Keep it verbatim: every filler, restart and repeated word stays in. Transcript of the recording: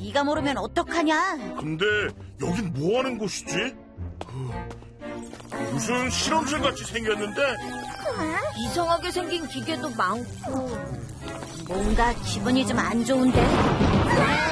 네가 모르면 어떡하냐? 근데 여긴 뭐 하는 곳이지? 무슨 실험실 같이 생겼는데? 이상하게 생긴 기계도 많고. 뭔가 기분이 좀 안 좋은데?